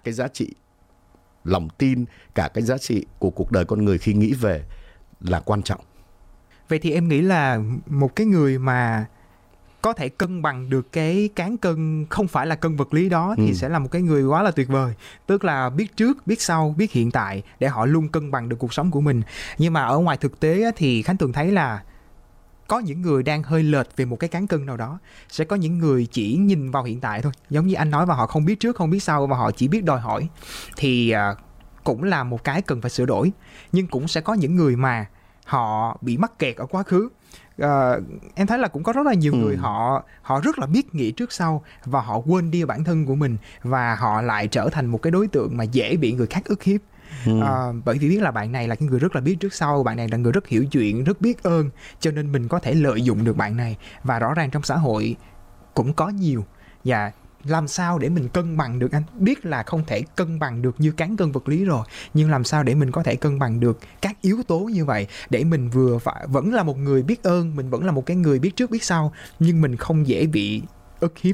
cái giá trị lòng tin, cả cái giá trị của cuộc đời con người khi nghĩ về là quan trọng. Vậy thì em nghĩ là một cái người mà có thể cân bằng được cái cán cân không phải là cân vật lý đó thì sẽ là một cái người quá là tuyệt vời. Tức là biết trước, biết sau, biết hiện tại để họ luôn cân bằng được cuộc sống của mình. Nhưng mà ở ngoài thực tế thì Khánh Tường thấy là có những người đang hơi lệch về một cái cán cân nào đó. Sẽ có những người chỉ nhìn vào hiện tại thôi, giống như anh nói, và họ không biết trước, không biết sau, và họ chỉ biết đòi hỏi. Thì cũng là một cái cần phải sửa đổi. Nhưng cũng sẽ có những người mà họ bị mắc kẹt ở quá khứ. Em thấy là cũng có rất là nhiều người họ rất là biết nghĩ trước sau, và họ quên đi bản thân của mình, và họ lại trở thành một cái đối tượng mà dễ bị người khác ức hiếp. Bởi vì biết là bạn này là cái người rất là biết trước sau, bạn này là người rất hiểu chuyện, rất biết ơn, cho nên mình có thể lợi dụng được bạn này. Và rõ ràng trong xã hội cũng có nhiều. Và làm sao để mình cân bằng được, anh biết là không thể cân bằng được như cán cân vật lý rồi, nhưng làm sao để mình có thể cân bằng được các yếu tố như vậy, để mình vừa phải vẫn là một người biết ơn, mình vẫn là một cái người biết trước biết sau, nhưng mình không dễ bị ức hiếp.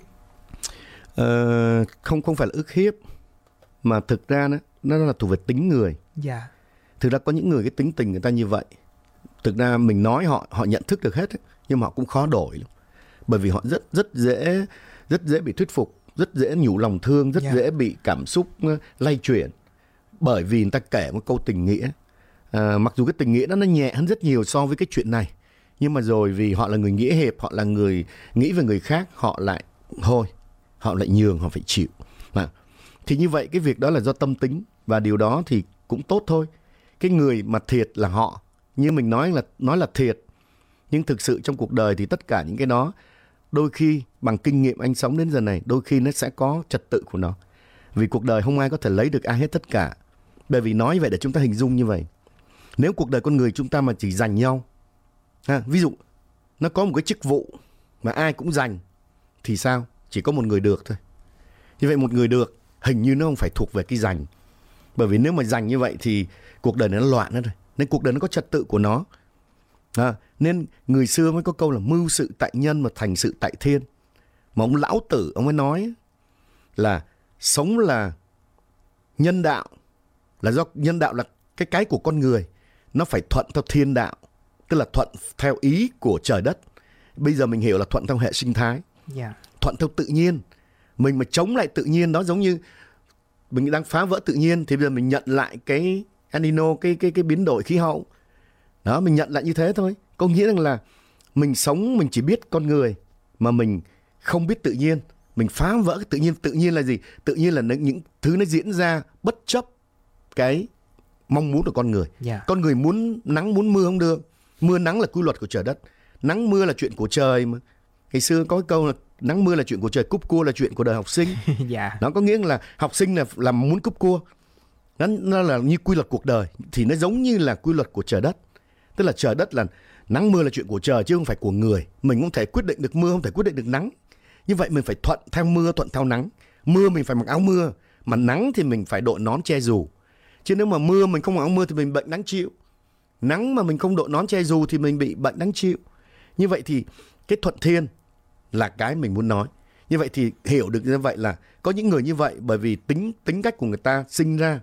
Không phải là ức hiếp, mà thực ra nó là thuộc về tính người. Thực ra có những người cái tính tình người ta như vậy. Thực ra mình nói họ nhận thức được hết ấy, nhưng mà họ cũng khó đổi lắm. Bởi vì họ rất dễ bị thuyết phục, rất dễ nhủ lòng thương, rất dễ bị cảm xúc lay chuyển. Bởi vì người ta kể một câu tình nghĩa, mặc dù cái tình nghĩa đó nó nhẹ hơn rất nhiều so với cái chuyện này, nhưng mà rồi vì họ là người nghĩa hiệp, họ là người nghĩ về người khác, họ lại nhường, họ phải chịu. Thì như vậy cái việc đó là do tâm tính, và điều đó thì cũng tốt thôi. Cái người mà thiệt là họ, như mình nói là thiệt, nhưng thực sự trong cuộc đời thì tất cả những cái đó đôi khi bằng kinh nghiệm anh sống đến giờ này, đôi khi nó sẽ có trật tự của nó. Vì cuộc đời không ai có thể lấy được ai hết tất cả. Bởi vì nói vậy để chúng ta hình dung như vậy. Nếu cuộc đời con người chúng ta mà chỉ giành nhau, ví dụ nó có một cái chức vụ mà ai cũng giành, thì sao? Chỉ có một người được thôi. Như vậy một người được hình như nó không phải thuộc về cái giành. Bởi vì nếu mà giành như vậy thì cuộc đời nó loạn hết rồi. Nên cuộc đời nó có trật tự của nó. Nên người xưa mới có câu là mưu sự tại nhân mà thành sự tại thiên. Mà ông Lão Tử ông ấy nói là sống là nhân đạo, là do nhân đạo là cái của con người, nó phải thuận theo thiên đạo, tức là thuận theo ý của trời đất. Bây giờ mình hiểu là thuận theo hệ sinh thái, thuận theo tự nhiên. Mình mà chống lại tự nhiên đó, giống như mình đang phá vỡ tự nhiên, thì bây giờ mình nhận lại cái El Nino, cái biến đổi khí hậu đó, mình nhận lại như thế thôi. Có nghĩa rằng là mình sống, mình chỉ biết con người mà mình không biết tự nhiên. Mình phá vỡ cái tự nhiên. Tự nhiên là gì? Tự nhiên là những thứ nó diễn ra bất chấp cái mong muốn của con người. Con người muốn nắng muốn mưa không được. Mưa nắng là quy luật của trời đất, nắng mưa là chuyện của trời mà. Ngày xưa có cái câu là nắng mưa là chuyện của trời, cúp cua là chuyện của đời học sinh. Nó có nghĩa là học sinh là muốn cúp cua. Nó là như quy luật cuộc đời, thì nó giống như là quy luật của trời đất. Tức là trời đất là nắng mưa là chuyện của trời chứ không phải của người. Mình không thể quyết định được mưa, không thể quyết định được nắng. Như vậy mình phải thuận theo mưa, thuận theo nắng. Mưa mình phải mặc áo mưa, mà nắng thì mình phải đội nón che dù. Chứ nếu mà mưa mình không mặc áo mưa thì mình bệnh đáng chịu. Nắng mà mình không đội nón che dù thì mình bị bệnh đáng chịu. Như vậy thì cái thuận thiên là cái mình muốn nói. Như vậy thì hiểu được như vậy là có những người như vậy, bởi vì tính cách của người ta sinh ra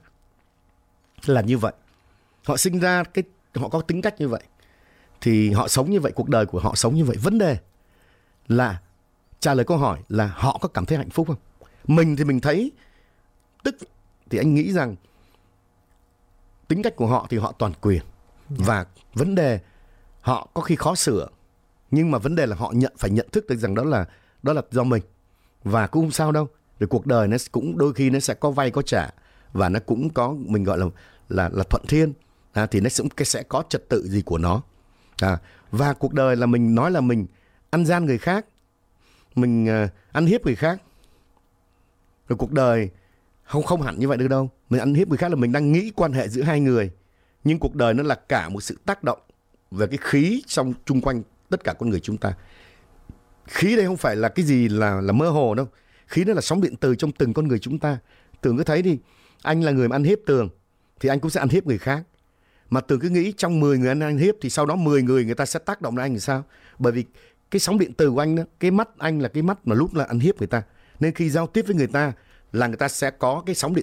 là như vậy. Họ sinh ra họ có tính cách như vậy, thì họ sống như vậy, cuộc đời của họ sống như vậy. Vấn đề là trả lời câu hỏi là họ có cảm thấy hạnh phúc không? Mình thì mình thấy, thì anh nghĩ rằng tính cách của họ thì họ toàn quyền. Và vấn đề họ có khi khó sửa, nhưng mà vấn đề là họ phải nhận thức được rằng đó là do mình. Và cũng không sao đâu. Rồi cuộc đời nó cũng đôi khi nó sẽ có vay có trả, và nó cũng có mình gọi là thuận thiên. Thì nó sẽ có trật tự gì của nó. Và cuộc đời là mình nói là mình ăn gian người khác, mình ăn hiếp người khác. Rồi cuộc đời không hẳn như vậy được đâu. Mình ăn hiếp người khác là mình đang nghĩ quan hệ giữa hai người, nhưng cuộc đời nó là cả một sự tác động về cái khí trong chung quanh tất cả con người chúng ta. Khí đây không phải là cái gì là mơ hồ đâu. Khí đó là sóng điện từ trong từng con người chúng ta. Tường cứ thấy đi, anh là người mà ăn hiếp Tường thì anh cũng sẽ ăn hiếp người khác. Mà Tường cứ nghĩ trong 10 người anh ăn hiếp thì sau đó 10 người ta sẽ tác động đến anh thì sao? Bởi vì cái sóng điện từ của anh đó, cái mắt anh là cái mắt mà lúc là ăn hiếp người ta. Nên khi giao tiếp với người ta là người ta sẽ có cái sóng điện